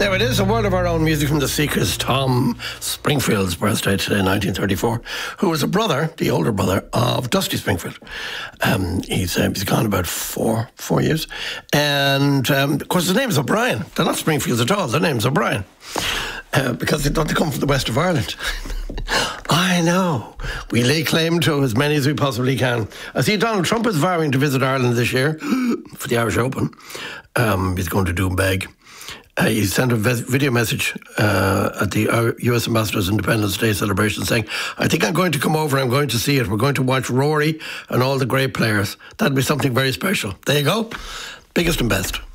There it is, a word of our own music from the Seekers. Tom Springfield's birthday today, 1934, who was a brother, the older brother of Dusty Springfield. He's gone about four years. And, of course, his name's O'Brien. They're not Springfields at all. Their name's O'Brien. Because they come from the west of Ireland. I know. We lay claim to as many as we possibly can. I see Donald Trump is vowing to visit Ireland this year for the Irish Open. He's going to Doonbeg. He sent a video message at the US Ambassador's Independence Day celebration saying, I think I'm going to come over, I'm going to see it. We're going to watch Rory and all the great players. That'd be something very special. There you go. Biggest and best.